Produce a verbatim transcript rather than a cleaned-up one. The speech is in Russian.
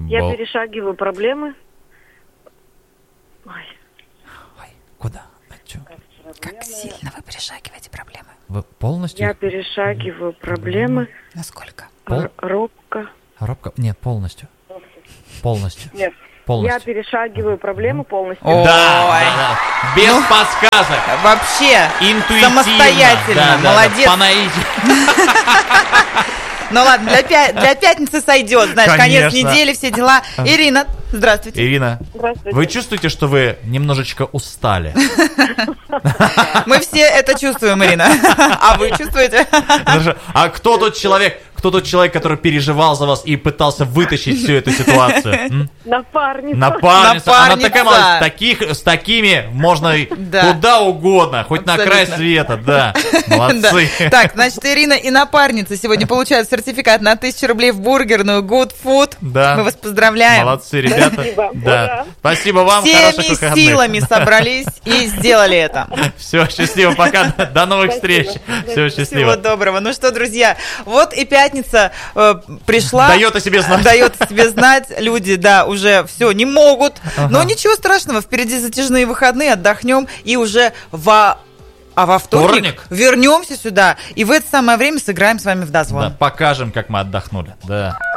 Я Бол- перешагиваю проблемы. Ой. Ой, куда? А чё? Как сильно вы перешагиваете проблемы? Вы полностью? Я перешагиваю проблемы. Насколько? Пол- Р- Робко. Робко? Нет, полностью. Полностью. Нет. Полностью. Я перешагиваю проблему полностью. Ой. Да, да, да. Без Ну, подсказок. Вообще, Интуитивно. самостоятельно, Да, да, молодец. Да, по наитию. Ну ладно, для, пя- для пятницы сойдет, знаешь, конец Конечно. недели, все дела. Ирина, здравствуйте. Ирина, Здравствуйте. вы чувствуете, что вы немножечко устали? Мы все это чувствуем, Ирина. А вы чувствуете? Хорошо. А кто тот человек, кто тот человек, который переживал за вас и пытался вытащить всю эту ситуацию? М? Напарница. Напарница. Она Напарница. такая молодец. Таких, с такими можно и Да. куда угодно, хоть на край Абсолютно. света, да. Молодцы. Да. Так, значит, Ирина и напарница сегодня получают сертификат на тысячу рублей в бургерную Good Food. Да. Мы вас поздравляем. Молодцы, ребята. Спасибо. Да. Ура. Спасибо вам. Хороших Всеми выходных. силами собрались и сделали это. Все, счастливо, пока. До новых встреч. Все, Всего счастливо. доброго. Ну что, друзья, вот и пятница э, пришла. Дает о себе знать. Дает о себе знать. Люди, да, уже все, не могут. Но ничего страшного, впереди затяжные выходные, отдохнем и уже во... А во вторник, Вторник? вернемся сюда и в это самое время сыграем с вами в дозвон. Да, покажем, как мы отдохнули. Да.